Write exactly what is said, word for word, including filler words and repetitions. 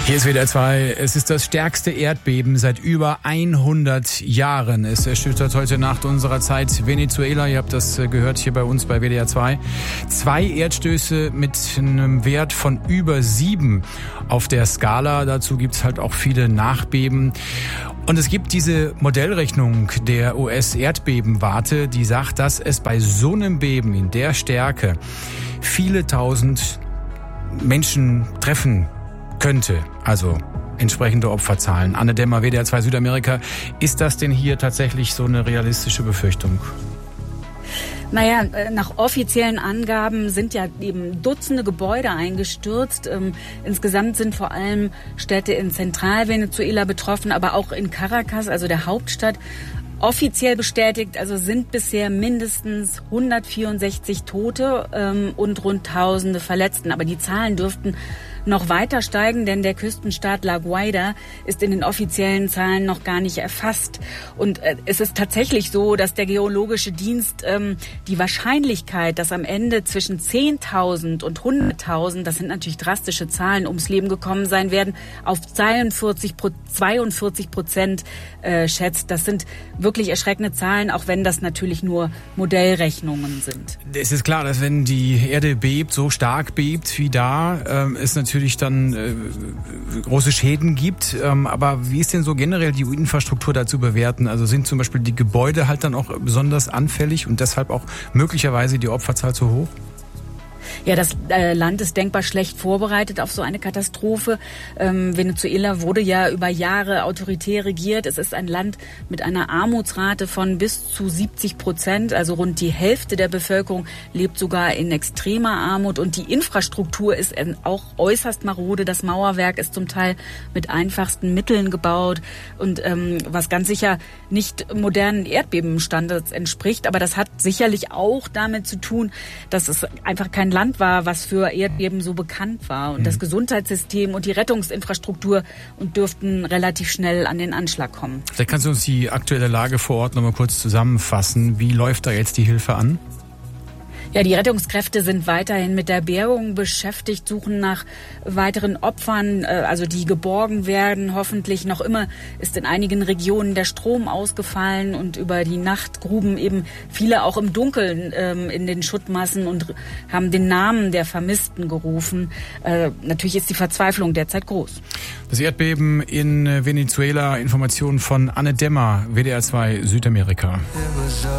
Hier ist W D R zwei. Es ist das stärkste Erdbeben seit über hundert Jahren. Es erschüttert heute Nacht unserer Zeit Venezuela. Ihr habt das gehört hier bei uns bei W D R zwei. Zwei Erdstöße mit einem Wert von über sieben auf der Skala. Dazu gibt's halt auch viele Nachbeben. Und es gibt diese Modellrechnung der U S-Erdbebenwarte, die sagt, dass es bei so einem Beben in der Stärke viele tausend Menschen treffen könnte, also entsprechende Opferzahlen. Anne Demmer, W D R zwei Südamerika. Ist das denn hier tatsächlich so eine realistische Befürchtung? Naja, nach offiziellen Angaben sind ja eben Dutzende Gebäude eingestürzt. Ähm, insgesamt sind vor allem Städte in Zentralvenezuela betroffen, aber auch in Caracas, also der Hauptstadt. Offiziell bestätigt, also sind bisher mindestens hundertvierundsechzig Tote ähm, und rund Tausende Verletzten. Aber die Zahlen dürften noch weiter steigen, denn der Küstenstaat La Guaira ist in den offiziellen Zahlen noch gar nicht erfasst. Und äh, es ist tatsächlich so, dass der Geologische Dienst ähm, die Wahrscheinlichkeit, dass am Ende zwischen zehntausend und hunderttausend, das sind natürlich drastische Zahlen, ums Leben gekommen sein werden, auf zweiundvierzig Prozent äh, schätzt. Das sind wirklich erschreckende Zahlen, auch wenn das natürlich nur Modellrechnungen sind. Es ist klar, dass wenn die Erde bebt, so stark bebt wie da, ähm, es natürlich dann äh, große Schäden gibt. Ähm, aber wie ist denn so generell die Infrastruktur da zu bewerten? Also sind zum Beispiel die Gebäude halt dann auch besonders anfällig und deshalb auch möglicherweise die Opferzahl zu hoch? Ja, das äh, Land ist denkbar schlecht vorbereitet auf so eine Katastrophe. Ähm, Venezuela wurde ja über Jahre autoritär regiert. Es ist ein Land mit einer Armutsrate von bis zu siebzig Prozent. Also rund die Hälfte der Bevölkerung lebt sogar in extremer Armut. Und die Infrastruktur ist auch äußerst marode. Das Mauerwerk ist zum Teil mit einfachsten Mitteln gebaut. Und ähm, was ganz sicher nicht modernen Erdbebenstandards entspricht. Aber das hat sicherlich auch damit zu tun, dass es einfach kein Land war, was für Erdbeben so bekannt war. Und mhm. das Gesundheitssystem und die Rettungsinfrastruktur und dürften relativ schnell an den Anschlag kommen. Vielleicht kannst du uns die aktuelle Lage vor Ort noch mal kurz zusammenfassen. Wie läuft da jetzt die Hilfe an? Ja, die Rettungskräfte sind weiterhin mit der Bergung beschäftigt, suchen nach weiteren Opfern, also die geborgen werden. Hoffentlich noch immer ist in einigen Regionen der Strom ausgefallen und über die Nacht gruben eben viele auch im Dunkeln ähm, in den Schuttmassen und haben den Namen der Vermissten gerufen. Äh, natürlich ist die Verzweiflung derzeit groß. Das Erdbeben in Venezuela, Informationen von Anne Demmer, W D R zwei Südamerika.